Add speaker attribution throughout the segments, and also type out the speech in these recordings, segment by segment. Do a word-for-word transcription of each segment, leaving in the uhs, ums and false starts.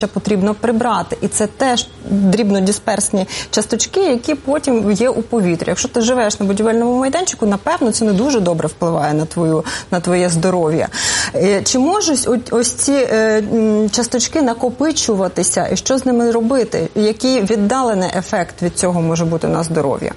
Speaker 1: потрібно прибрати. І це теж дрібнодисперсні часточки, які потім є у повітрі. Якщо ти живеш на будівельному майданчику, напевно, це не дуже добре впливає на, твою, на твоє здоров'я. Чи можуть ось ці е, часточки накопичуватися, і що з ними робити? Який віддалений ефект від цього може бути на здоров'я?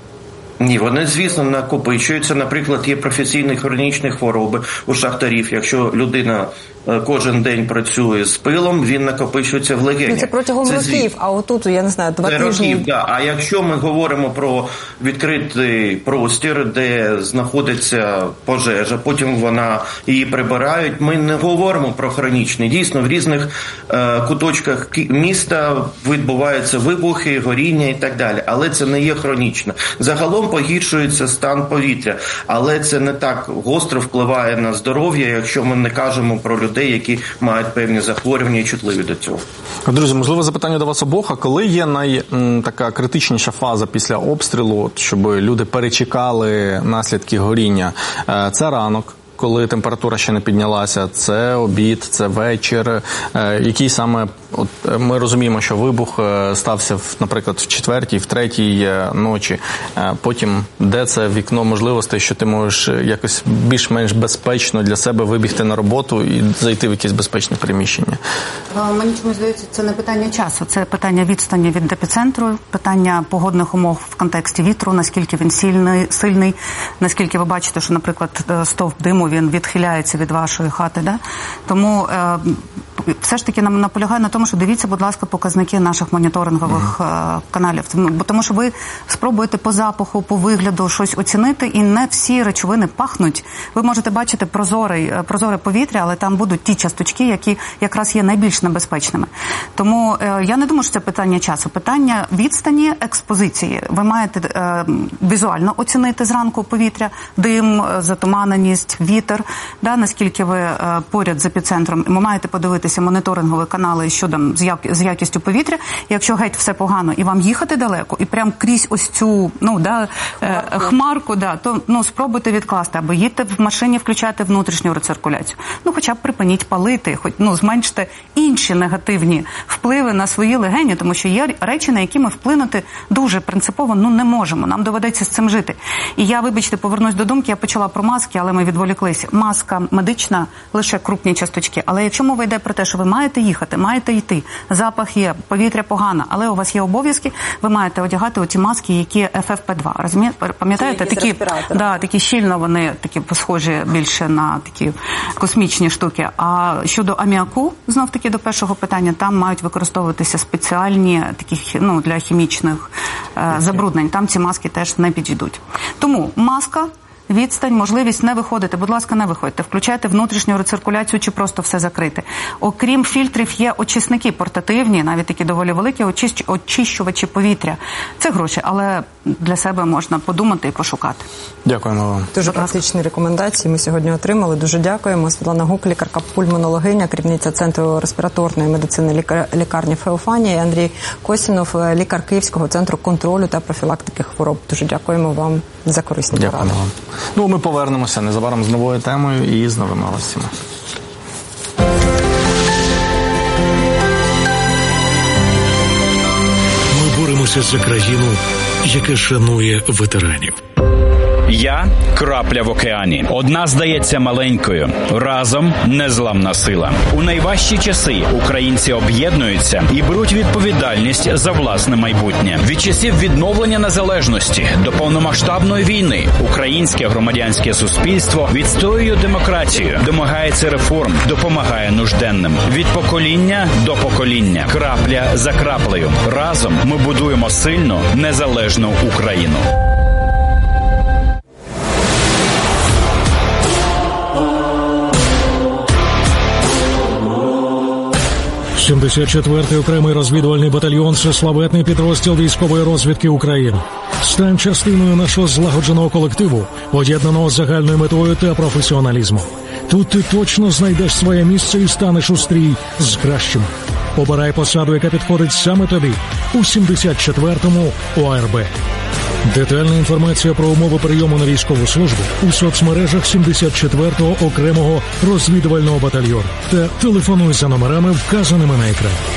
Speaker 2: Ні, вони, звісно, накопичуються. Наприклад, є професійні хронічні хвороби у шахтарів. Якщо людина кожен день працює з пилом, він накопичується в легенях.
Speaker 1: Це протягом це років, звід... а отут, я не знаю, два
Speaker 2: це
Speaker 1: тижні.
Speaker 2: Років, да. А якщо ми говоримо про відкритий простір, де знаходиться пожежа, потім вона її прибирають, ми не говоримо про хронічний. Дійсно, в різних е, куточках міста відбуваються вибухи, горіння і так далі. Але це не є хронічно. Загалом погіршується стан повітря, але це не так гостро впливає на здоров'я, якщо ми не кажемо про людей, які мають певні захворювання і чутливі до цього.
Speaker 3: Друзі, можливо, запитання до вас обох. А коли є най, м, така критичніша фаза після обстрілу, от, щоб люди перечекали наслідки горіння? Це ранок, коли температура ще не піднялася, це обід, це вечір. Е, який саме, от, ми розуміємо, що вибух е, стався, в, наприклад, в четвертій, в третій е, ночі. Е, потім, де це вікно можливостей, що ти можеш якось більш-менш безпечно для себе вибігти на роботу і зайти в якесь безпечне приміщення?
Speaker 4: Мені чомусь здається, це не питання часу, це питання відстані від епіцентру, питання погодних умов в контексті вітру, наскільки він сильний, сильний, наскільки ви бачите, що, наприклад, стовп диму, він відхиляється від вашої хати, да? Тому е, все ж таки нам наполягаю на тому, що дивіться, будь ласка, показники наших моніторингових mm. е, каналів. Бо тому що ви спробуєте по запаху, по вигляду щось оцінити, і не всі речовини пахнуть. Ви можете бачити прозорий, прозоре повітря, але там будуть ті часточки, які якраз є найбільш небезпечними. Тому е, я не думаю, що це питання часу. Питання відстані, експозиції. Ви маєте е, візуально оцінити зранку повітря, дим, затуманеність, вітер, да, наскільки ви е, поряд з епіцентром. Ви маєте подивитися моніторингові канали щодо з, як, з якістю повітря. Якщо геть все погано і вам їхати далеко, і прям крізь ось цю ну, да, е, хмарку, да, то ну, спробуйте відкласти, або їдьте в машині, включати внутрішню рециркуляцію. Ну, хоча б припиніть палити, хоч, ну, зменште інші негативні впливи на свої легені, тому що є речі, на які ми вплинути дуже принципово ну, не можемо. Нам доведеться з цим жити. І я, вибачте, повернусь до думки, я почала про маски, але ми відволіклися. Маска медична, лише крупні часточки. Але якщо мова йде про те, що ви маєте їхати, маєте йти, запах є, повітря погано, але у вас є обов'язки, ви маєте одягати оті маски, які еф еф пе два. Розумієте? Пам'ятаєте? Такі, да, такі щільно вони такі схожі більше на такі космічні штуки. А щодо аміаку, знов таки до першого питання, там мають використовуватися спеціальні такі, ну, для хімічних е, забруднень. Там ці маски теж не підійдуть. Тому маска, відстань, можливість не виходити. Будь ласка, не виходьте. Включайте внутрішню рециркуляцію чи просто все закрити. Окрім фільтрів є очисники портативні, навіть такі доволі великі, очищ... очищувачі повітря. Це гроші, але для себе можна подумати і пошукати.
Speaker 3: Дякуємо вам.
Speaker 1: Дуже практичні рекомендації ми сьогодні отримали. Дуже дякуємо. Світлана Гук, лікарка-пульмонологиня, керівниця Центру респіраторної медицини лікар... лікарні Феофанія, Андрій Косінов, лікар Київського центру контролю та профілактики хвороб. Дуже дякуємо вам за корисні поради.
Speaker 3: Дякуємо вам. Ну, ми повернемося незабаром з новою темою і з новими гостями.
Speaker 5: Ми боремося за країну, яка шанує ветеранів.
Speaker 6: Я – крапля в океані. Одна здається маленькою. Разом – незламна сила. У найважчі часи українці об'єднуються і беруть відповідальність за власне майбутнє. Від часів відновлення незалежності до повномасштабної війни українське громадянське суспільство відстоює демократію, домагається реформ, допомагає нужденним. Від покоління до покоління. Крапля за краплею. Разом ми будуємо сильну, незалежну Україну.
Speaker 5: сімдесят четвертий окремий розвідувальний батальйон – це славетний підрозділ військової розвідки України. Стань частиною нашого злагодженого колективу, поєднаного з загальною метою та професіоналізмом. Тут ти точно знайдеш своє місце і станеш у стрій з кращими. Обирай посаду, яка підходить саме тобі у сімдесят четвертому о ер бе. Детальна інформація про умови прийому на військову службу у соцмережах сімдесят четвертого окремого розвідувального батальйону та телефонуй за номерами, вказаними на екрані.